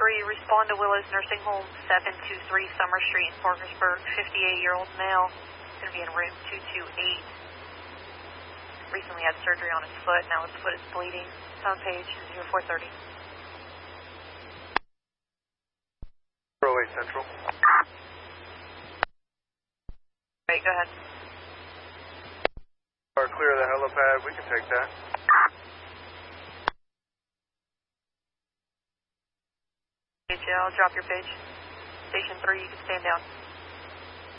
respond to Willows Nursing Home, 723 Summer Street in Parkersburg, 58-year-old male. He's going to be in room 228. Recently had surgery on his foot, now his foot is bleeding. It's on page 0430. Early Central. Right, go ahead. Are clear of the helipad, we can take that. I'll drop your page. Station 3, you can stand down.